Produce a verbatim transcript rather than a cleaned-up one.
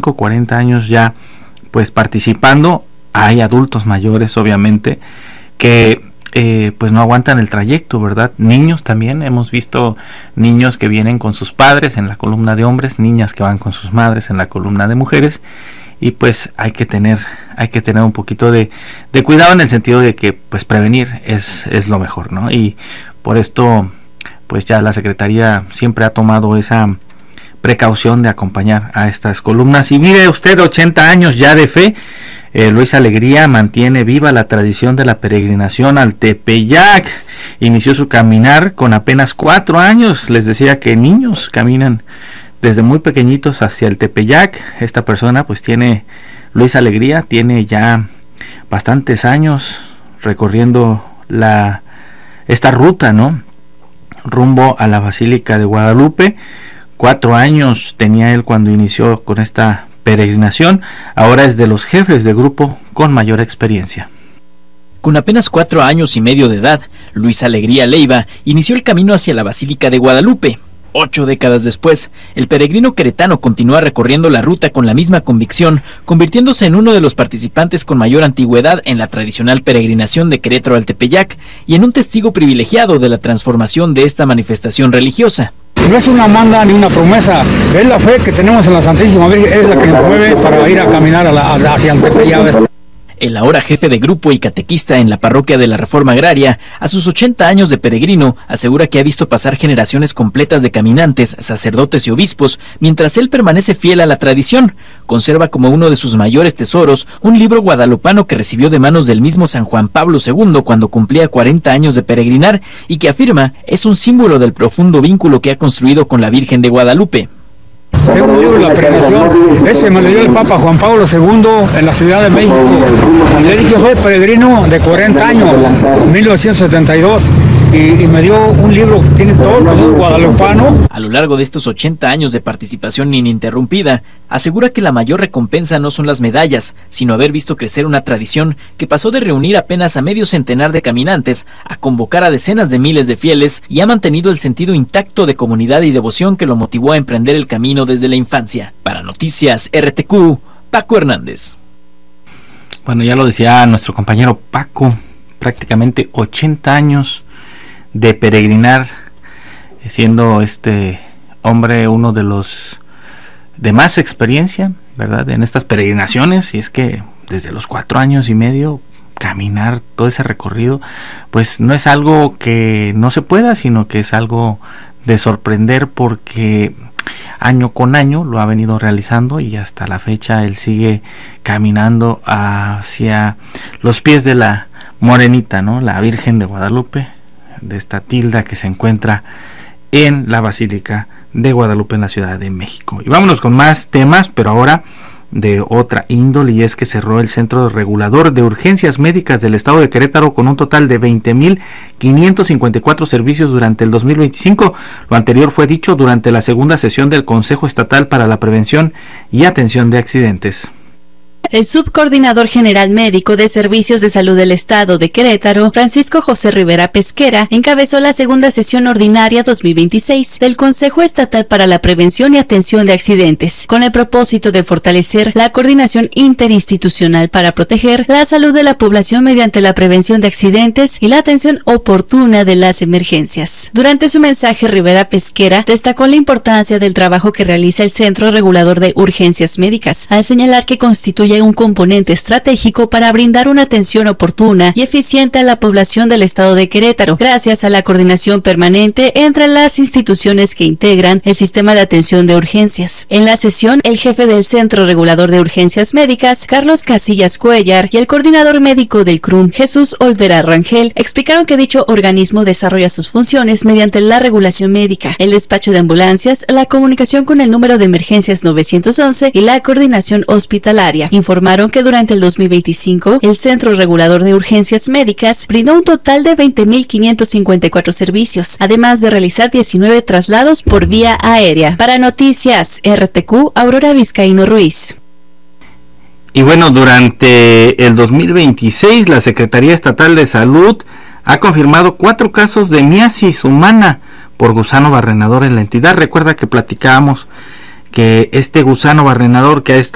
cinco, cuarenta años ya pues participando. Hay adultos mayores, obviamente, que eh, pues no aguantan el trayecto, ¿verdad? Niños también, hemos visto niños que vienen con sus padres en la columna de hombres, niñas que van con sus madres en la columna de mujeres, y pues hay que tener hay que tener un poquito de, de cuidado, en el sentido de que pues prevenir es, es lo mejor, ¿no? Y por esto pues ya la Secretaría siempre ha tomado esa precaución de acompañar a estas columnas. Y mire usted, ochenta años ya de fe. eh, Luis Alegría mantiene viva la tradición de la peregrinación al Tepeyac. Inició su caminar con apenas cuatro años. Les decía que niños caminan desde muy pequeñitos hacia el Tepeyac. Esta persona pues tiene, Luis Alegría tiene ya bastantes años recorriendo la esta ruta, ¿no? Rumbo a la Basílica de Guadalupe. Cuatro años tenía él cuando inició con esta peregrinación. Ahora es de los jefes de grupo con mayor experiencia. Con apenas cuatro años y medio de edad, Luis Alegría Leiva inició el camino hacia la Basílica de Guadalupe. Ocho décadas después, el peregrino queretano continúa recorriendo la ruta con la misma convicción, convirtiéndose en uno de los participantes con mayor antigüedad en la tradicional peregrinación de Querétaro al Tepeyac y en un testigo privilegiado de la transformación de esta manifestación religiosa. No es una manda ni una promesa, es la fe que tenemos en la Santísima Virgen, es la que nos mueve para ir a caminar a la, a, hacia el Tepeyac. El ahora jefe de grupo y catequista en la parroquia de la Reforma Agraria, a sus ochenta años de peregrino, asegura que ha visto pasar generaciones completas de caminantes, sacerdotes y obispos, mientras él permanece fiel a la tradición. Conserva como uno de sus mayores tesoros un libro guadalupano que recibió de manos del mismo San Juan Pablo segundo cuando cumplía cuarenta años de peregrinar y que afirma es un símbolo del profundo vínculo que ha construido con la Virgen de Guadalupe. Tengo un libro de la peregrinación, ese me lo dio el Papa Juan Pablo segundo en la Ciudad de México. Y le dije, yo soy peregrino de cuarenta años, mil novecientos setenta y dos, y, y me dio un libro que tiene todo el proceso guadalupano. A lo largo de estos ochenta años de participación ininterrumpida, asegura que la mayor recompensa no son las medallas, sino haber visto crecer una tradición que pasó de reunir apenas a medio centenar de caminantes a convocar a decenas de miles de fieles y ha mantenido el sentido intacto de comunidad y devoción que lo motivó a emprender el camino desde la infancia. Para Noticias R T Q, Paco Hernández. Bueno, ya lo decía nuestro compañero Paco, prácticamente ochenta años de peregrinar, siendo este hombre uno de los de más experiencia, ¿verdad?, en estas peregrinaciones. Y es que desde los cuatro años y medio caminar todo ese recorrido, pues no es algo que no se pueda, sino que es algo de sorprender, porque año con año lo ha venido realizando y hasta la fecha él sigue caminando hacia los pies de la Morenita, ¿no?, la Virgen de Guadalupe, de esta tilda que se encuentra en la Basílica de Guadalupe en la Ciudad de México. Y vámonos con más temas, pero ahora de otra índole, y es que cerró el Centro Regulador de Urgencias Médicas del Estado de Querétaro con un total de veinte mil quinientos cincuenta y cuatro servicios durante el dos mil veinticinco. Lo anterior fue dicho durante la segunda sesión del Consejo Estatal para la Prevención y Atención de Accidentes. El subcoordinador general médico de Servicios de Salud del Estado de Querétaro, Francisco José Rivera Pesquera, encabezó la segunda sesión ordinaria dos mil veintiséis del Consejo Estatal para la Prevención y Atención de Accidentes, con el propósito de fortalecer la coordinación interinstitucional para proteger la salud de la población mediante la prevención de accidentes y la atención oportuna de las emergencias. Durante su mensaje, Rivera Pesquera destacó la importancia del trabajo que realiza el Centro Regulador de Urgencias Médicas, al señalar que constituye un componente estratégico para brindar una atención oportuna y eficiente a la población del estado de Querétaro, gracias a la coordinación permanente entre las instituciones que integran el sistema de atención de urgencias. En la sesión, el jefe del Centro Regulador de Urgencias Médicas, Carlos Casillas Cuellar, y el coordinador médico del C R U M, Jesús Olvera Rangel, explicaron que dicho organismo desarrolla sus funciones mediante la regulación médica, el despacho de ambulancias, la comunicación con el número de emergencias nueve once y la coordinación hospitalaria. Informaron que durante el dos mil veinticinco, el Centro Regulador de Urgencias Médicas brindó un total de veinte mil quinientos cincuenta y cuatro servicios, además de realizar diecinueve traslados por vía aérea. Para Noticias R T Q, Aurora Vizcaíno Ruiz. Y bueno, durante el dos mil veintiséis, la Secretaría Estatal de Salud ha confirmado cuatro casos de miasis humana por gusano barrenador en la entidad. Recuerda que platicábamos que este gusano barrenador que ha estado